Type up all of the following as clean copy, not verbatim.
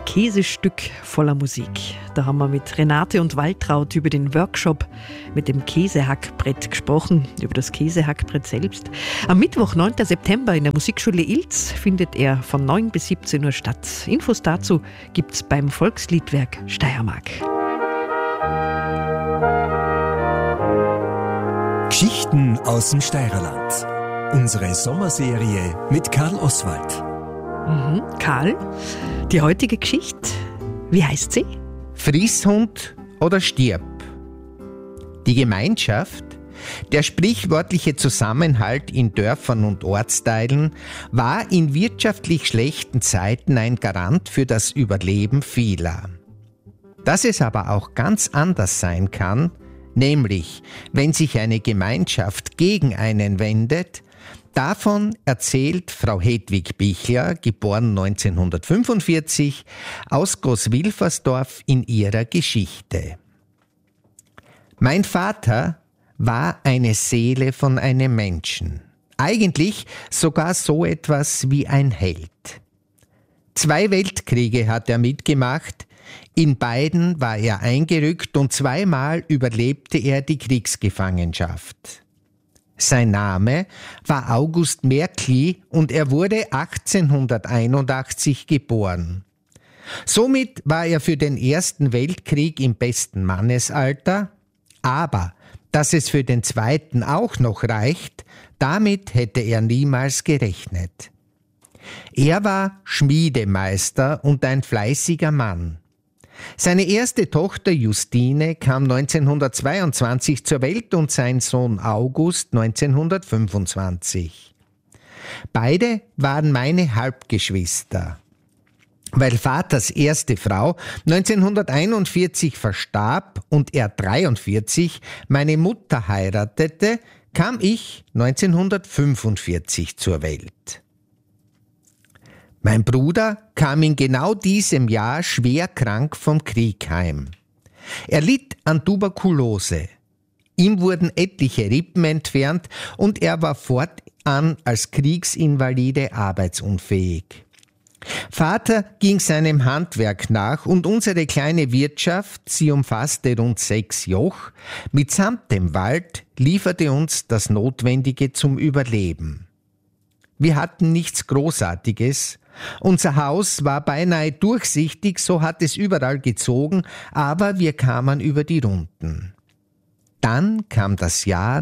Käsestück voller Musik. Da haben wir mit Renate und Waltraud über den Workshop mit dem Käsehackbrett gesprochen, über das Käsehackbrett selbst. Am Mittwoch, 9. September in der Musikschule Ilz findet er von 9 bis 17 Uhr statt. Infos dazu gibt's beim Volksliedwerk Steiermark. Geschichten aus dem Steirerland. Unsere Sommerserie mit Karl Oswald. Karl, die heutige Geschichte, wie heißt sie? Friesshund oder stirb. Die Gemeinschaft, der sprichwörtliche Zusammenhalt in Dörfern und Ortsteilen, war in wirtschaftlich schlechten Zeiten ein Garant für das Überleben vieler. Dass es aber auch ganz anders sein kann, nämlich wenn sich eine Gemeinschaft gegen einen wendet, davon erzählt Frau Hedwig Bichler, geboren 1945, aus Großwilfersdorf in ihrer Geschichte. Mein Vater war eine Seele von einem Menschen. Eigentlich sogar so etwas wie ein Held. 2 Weltkriege hat er mitgemacht, in beiden war er eingerückt und 2-mal überlebte er die Kriegsgefangenschaft. Sein Name war August Märkli und er wurde 1881 geboren. Somit war er für den Ersten Weltkrieg im besten Mannesalter, aber dass es für den Zweiten auch noch reicht, damit hätte er niemals gerechnet. Er war Schmiedemeister und ein fleißiger Mann. Seine erste Tochter Justine kam 1922 zur Welt und sein Sohn August 1925. Beide waren meine Halbgeschwister. Weil Vaters erste Frau 1941 verstarb und er 1943 meine Mutter heiratete, kam ich 1945 zur Welt. Mein Bruder kam in genau diesem Jahr schwer krank vom Krieg heim. Er litt an Tuberkulose. Ihm wurden etliche Rippen entfernt und er war fortan als Kriegsinvalide arbeitsunfähig. Vater ging seinem Handwerk nach und unsere kleine Wirtschaft, sie umfasste rund 6 Joch, mitsamt dem Wald lieferte uns das Notwendige zum Überleben. Wir hatten nichts Großartiges. Unser Haus war beinahe durchsichtig, so hat es überall gezogen, aber wir kamen über die Runden. Dann kam das Jahr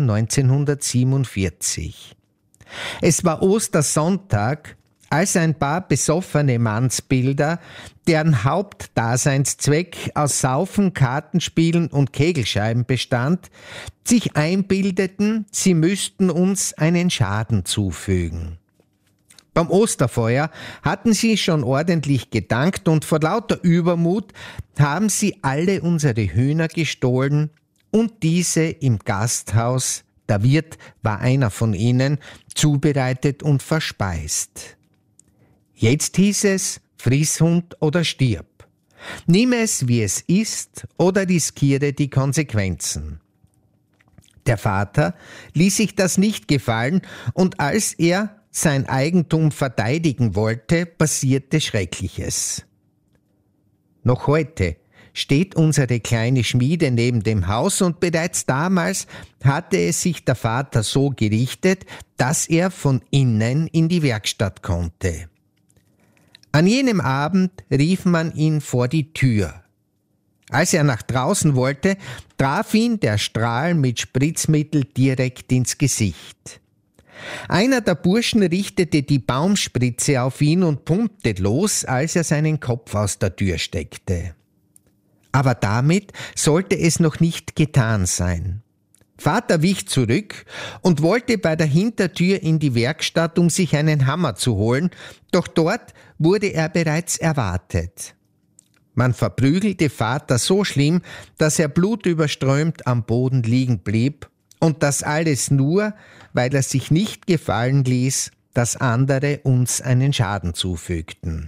1947. Es war Ostersonntag, als ein paar besoffene Mannsbilder, deren Hauptdaseinszweck aus Saufen, Kartenspielen und Kegelscheiben bestand, sich einbildeten, sie müssten uns einen Schaden zufügen. Beim Osterfeuer hatten sie schon ordentlich gedankt und vor lauter Übermut haben sie alle unsere Hühner gestohlen und diese im Gasthaus, der Wirt war einer von ihnen, zubereitet und verspeist. Jetzt hieß es, Friesshund oder stirb. Nimm es, wie es ist, oder riskiere die Konsequenzen. Der Vater ließ sich das nicht gefallen und als er sein Eigentum verteidigen wollte, passierte Schreckliches. Noch heute steht unsere kleine Schmiede neben dem Haus und bereits damals hatte es sich der Vater so gerichtet, dass er von innen in die Werkstatt konnte. An jenem Abend rief man ihn vor die Tür. Als er nach draußen wollte, traf ihn der Strahl mit Spritzmittel direkt ins Gesicht. Einer der Burschen richtete die Baumspritze auf ihn und pumpte los, als er seinen Kopf aus der Tür steckte. Aber damit sollte es noch nicht getan sein. Vater wich zurück und wollte bei der Hintertür in die Werkstatt, um sich einen Hammer zu holen, doch dort wurde er bereits erwartet. Man verprügelte Vater so schlimm, dass er blutüberströmt am Boden liegen blieb und das alles nur, weil er sich nicht gefallen ließ, dass andere uns einen Schaden zufügten.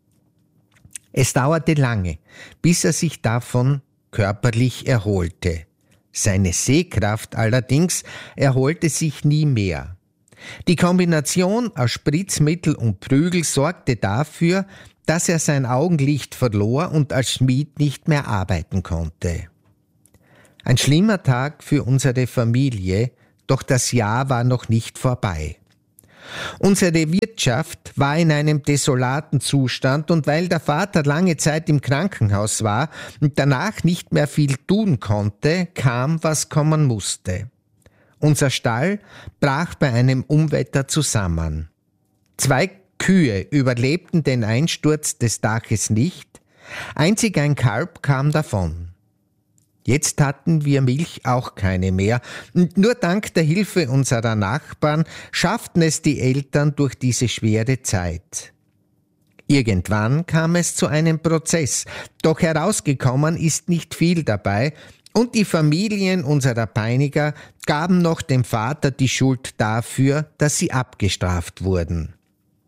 Es dauerte lange, bis er sich davon körperlich erholte. Seine Sehkraft allerdings erholte sich nie mehr. Die Kombination aus Spritzmittel und Prügel sorgte dafür, dass er sein Augenlicht verlor und als Schmied nicht mehr arbeiten konnte. Ein schlimmer Tag für unsere Familie, doch das Jahr war noch nicht vorbei. Unsere Wirtschaft war in einem desolaten Zustand und weil der Vater lange Zeit im Krankenhaus war und danach nicht mehr viel tun konnte, kam, was kommen musste. Unser Stall brach bei einem Unwetter zusammen. 2 Kühe überlebten den Einsturz des Daches nicht, einzig ein Kalb kam davon. Jetzt hatten wir Milch auch keine mehr und nur dank der Hilfe unserer Nachbarn schafften es die Eltern durch diese schwere Zeit. Irgendwann kam es zu einem Prozess, doch herausgekommen ist nicht viel dabei und die Familien unserer Peiniger gaben noch dem Vater die Schuld dafür, dass sie abgestraft wurden.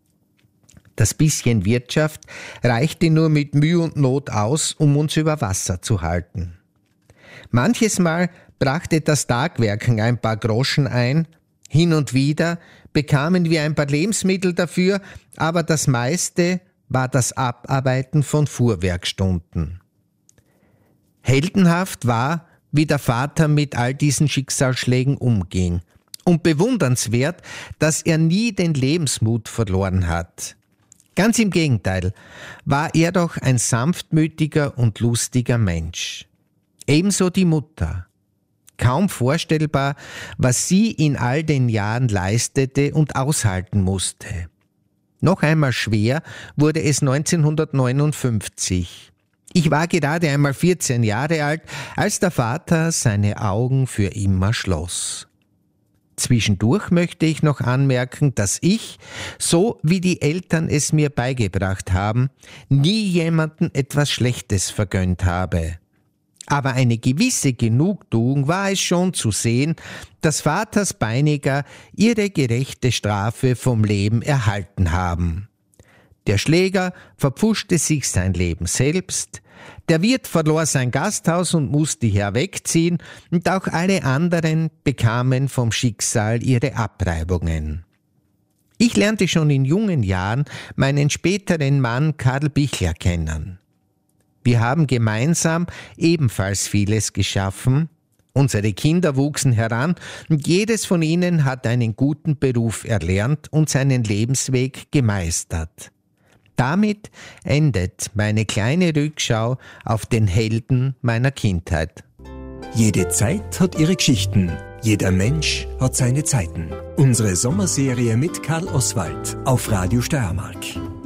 Das bisschen Wirtschaft reichte nur mit Mühe und Not aus, um uns über Wasser zu halten. Manches Mal brachte das Tagwerken ein paar Groschen ein, hin und wieder bekamen wir ein paar Lebensmittel dafür, aber das meiste war das Abarbeiten von Fuhrwerkstunden. Heldenhaft war, wie der Vater mit all diesen Schicksalsschlägen umging und bewundernswert, dass er nie den Lebensmut verloren hat. Ganz im Gegenteil, war er doch ein sanftmütiger und lustiger Mensch. Ebenso die Mutter. Kaum vorstellbar, was sie in all den Jahren leistete und aushalten musste. Noch einmal schwer wurde es 1959. Ich war gerade einmal 14 Jahre alt, als der Vater seine Augen für immer schloss. Zwischendurch möchte ich noch anmerken, dass ich, so wie die Eltern es mir beigebracht haben, nie jemandem etwas Schlechtes vergönnt habe. Aber eine gewisse Genugtuung war es schon zu sehen, dass Vaters Peiniger ihre gerechte Strafe vom Leben erhalten haben. Der Schläger verpfuschte sich sein Leben selbst, der Wirt verlor sein Gasthaus und musste herwegziehen und auch alle anderen bekamen vom Schicksal ihre Abreibungen. Ich lernte schon in jungen Jahren meinen späteren Mann Karl Bichler kennen. Wir haben gemeinsam ebenfalls vieles geschaffen. Unsere Kinder wuchsen heran und jedes von ihnen hat einen guten Beruf erlernt und seinen Lebensweg gemeistert. Damit endet meine kleine Rückschau auf den Helden meiner Kindheit. Jede Zeit hat ihre Geschichten. Jeder Mensch hat seine Zeiten. Unsere Sommerserie mit Karl Oswald auf Radio Steiermark.